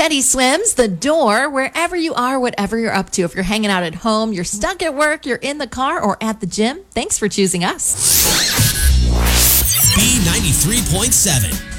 Steady Swims, the door, wherever you are, whatever you're up to. If you're hanging out at home, you're stuck at work, you're in the car, or at the gym, thanks for choosing us. B93.7.